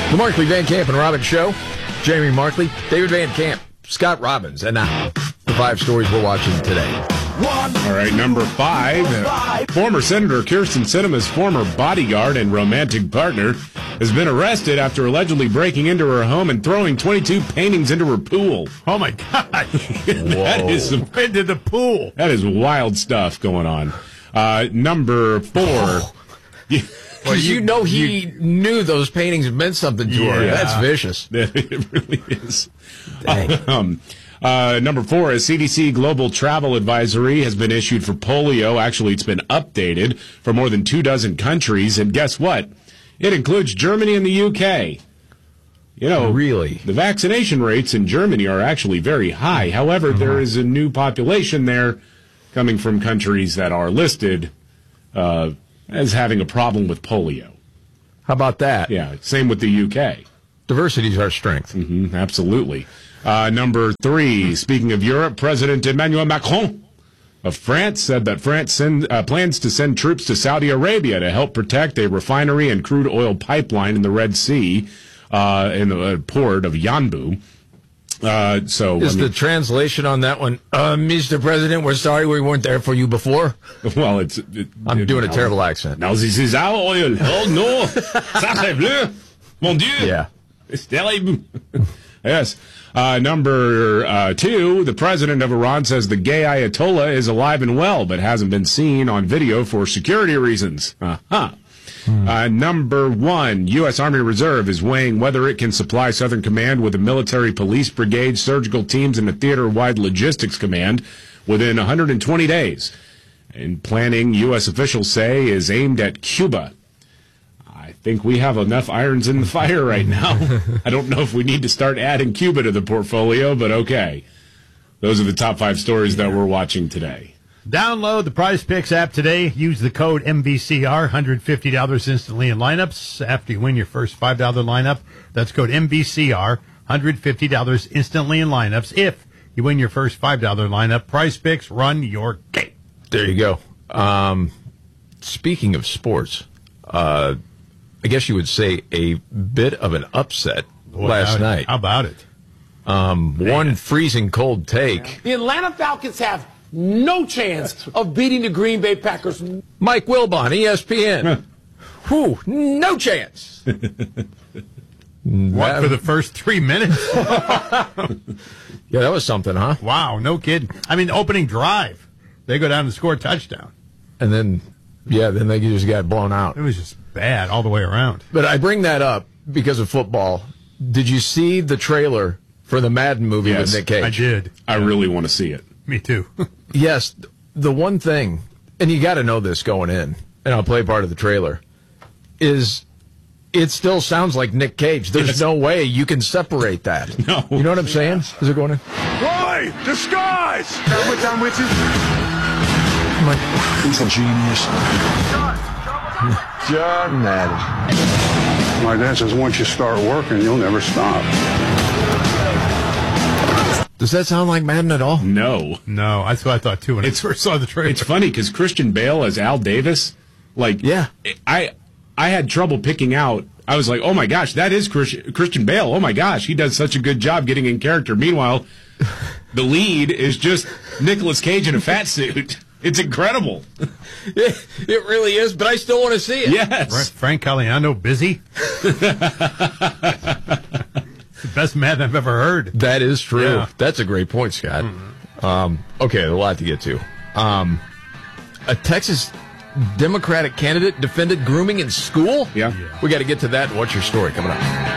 The Markley, Van Camp, and Robbins Show. Jamie Markley, David Van Camp, Scott Robbins, and now the 5 stories we're watching today. All right, number 5. Former Senator Kyrsten Sinema's former bodyguard and romantic partner has been arrested after allegedly breaking into her home and throwing 22 paintings into her pool. Oh, my gosh. That is Into the pool. That is wild stuff going on. Number 4. Well, he knew those paintings meant something to her. That's vicious. It really is. Dang. Number 4, a CDC global travel advisory has been issued for polio. Actually, it's been updated for more than 24 countries. And guess what? It includes Germany and the UK. You know, really, the vaccination rates in Germany are actually very high. However, there is a new population there coming from countries that are listed as having a problem with polio. How about that? Yeah, same with the UK. Diversity is our strength. Absolutely. Number 3, speaking of Europe, President Emmanuel Macron of France said that France plans to send troops to Saudi Arabia to help protect a refinery and crude oil pipeline in the Red Sea in the port of Yanbu. The translation on that one, Mr. President, we're sorry we weren't there for you before? Well, I'm doing a terrible accent. Now this is our oil. Oh, no. Sacré bleu. Mon Dieu. Yeah. It's terrible. Yes. Number 2, the president of Iran says the gay Ayatollah is alive and well, but hasn't been seen on video for security reasons. Number 1, U.S. Army Reserve is weighing whether it can supply Southern Command with a military police brigade, surgical teams, and a theater-wide logistics command within 120 days. And planning, U.S. officials say, is aimed at Cuba. I think we have enough irons in the fire right now. I don't know if we need to start adding Cuba to the portfolio, but okay. Those are the top 5 stories that we're watching today. Download the Prize Picks app today. Use the code MVCR, $150 instantly in lineups after you win your first $5 lineup. That's code MVCR, $150 instantly in lineups. If you win your first $5 lineup, Prize Picks, run your game. There you go. Speaking of sports, I guess you would say a bit of an upset last night. How about it? One freezing cold take. The Atlanta Falcons have no chance of beating the Green Bay Packers. Mike Wilbon, ESPN. Whew, no chance. What, for the first 3 minutes? Yeah, that was something, huh? Wow, no kidding. I mean, opening drive, they go down and score a touchdown. And then they just got blown out. It was just bad all the way around. But I bring that up because of football. Did you see the trailer for the Madden movie with Nick Cage? I did. I really want to see it. Me too. Yes, the one thing, and you got to know this going in, and I'll play part of the trailer, is it still sounds like Nick Cage. There's no way you can separate that. No. You know what I'm saying? Is it going in? Why? Disguise! I'm with you. I'm like, He's a genius. John Madden. My dad says once you start working, you'll never stop. Does that sound like Madden at all? No. No, that's what I thought too when I first saw the trailer. It's funny because Christian Bale as Al Davis, I had trouble picking out. I was like, oh my gosh, that is Christian Bale. Oh my gosh, he does such a good job getting in character. Meanwhile, the lead is just Nicolas Cage in a fat suit. It's incredible. It really is, but I still want to see it. Yes. Frank Caliendo, busy. The best Madden I've ever heard. That is true. Yeah. That's a great point, Scott. Okay, a lot to get to. A Texas Democratic candidate defended grooming in school? Yeah. We got to get to that. What's your story coming up?